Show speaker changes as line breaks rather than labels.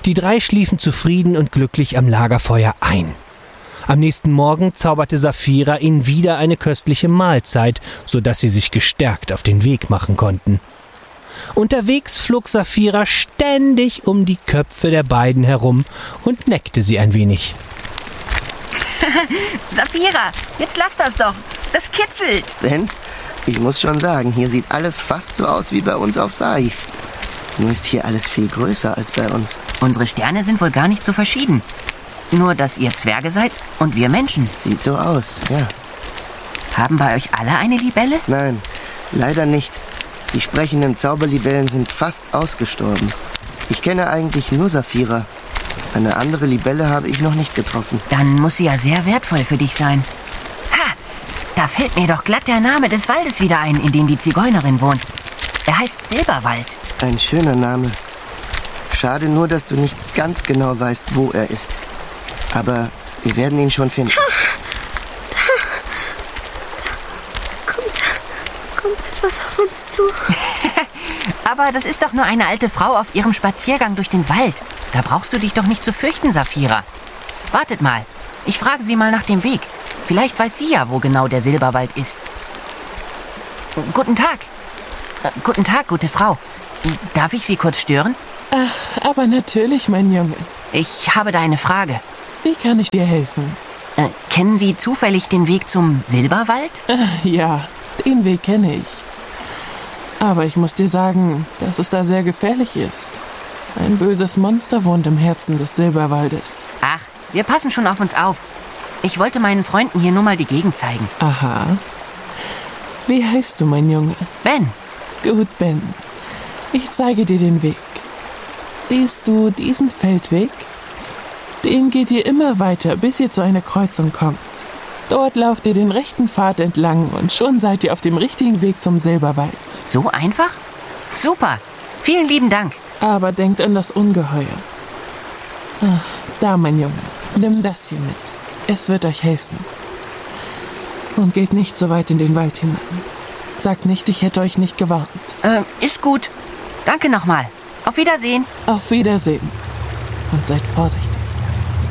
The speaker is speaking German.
Die 3 schliefen zufrieden und glücklich am Lagerfeuer ein. Am nächsten Morgen zauberte Saphira ihnen wieder eine köstliche Mahlzeit, sodass sie sich gestärkt auf den Weg machen konnten. Unterwegs flog Saphira ständig um die Köpfe der beiden herum und neckte sie ein wenig.
Saphira, jetzt lass das doch. Das kitzelt.
Ben, ich muss schon sagen, hier sieht alles fast so aus wie bei uns auf Saif. Nur ist hier alles viel größer als bei uns.
Unsere Sterne sind wohl gar nicht so verschieden. Nur, dass ihr Zwerge seid und wir Menschen.
Sieht so aus, ja.
Haben bei euch alle eine Libelle?
Nein, leider nicht. Die sprechenden Zauberlibellen sind fast ausgestorben. Ich kenne eigentlich nur Saphira. Eine andere Libelle habe ich noch nicht getroffen.
Dann muss sie ja sehr wertvoll für dich sein. Ha! Da fällt mir doch glatt der Name des Waldes wieder ein, in dem die Zigeunerin wohnt. Er heißt Silberwald.
Ein schöner Name. Schade nur, dass du nicht ganz genau weißt, wo er ist. Aber wir werden ihn schon finden.
Da kommt etwas auf uns zu.
Aber das ist doch nur eine alte Frau auf ihrem Spaziergang durch den Wald. Da brauchst du dich doch nicht zu fürchten, Saphira. Wartet mal. Ich frage sie mal nach dem Weg. Vielleicht weiß sie ja, wo genau der Silberwald ist. Guten Tag. Guten Tag, gute Frau. Darf ich Sie kurz stören?
Ach, aber natürlich, mein Junge.
Ich habe da eine Frage.
Wie kann ich dir helfen?
Kennen Sie zufällig den Weg zum Silberwald?
Ja, den Weg kenne ich. Aber ich muss dir sagen, dass es da sehr gefährlich ist. Ein böses Monster wohnt im Herzen des Silberwaldes.
Ach, wir passen schon auf uns auf. Ich wollte meinen Freunden hier nur mal die Gegend zeigen.
Aha. Wie heißt du, mein Junge?
Ben.
Gut, Ben. Ich zeige dir den Weg. Siehst du diesen Feldweg? Den geht ihr immer weiter, bis ihr zu einer Kreuzung kommt. Dort lauft ihr den rechten Pfad entlang und schon seid ihr auf dem richtigen Weg zum Silberwald.
So einfach? Super. Vielen lieben Dank.
Aber denkt an das Ungeheuer. Ach, da, mein Junge, nimm das hier mit. Es wird euch helfen. Und geht nicht so weit in den Wald hinein. Sagt nicht, ich hätte euch nicht gewarnt.
Ist gut. Danke nochmal. Auf Wiedersehen.
Auf Wiedersehen. Und seid vorsichtig.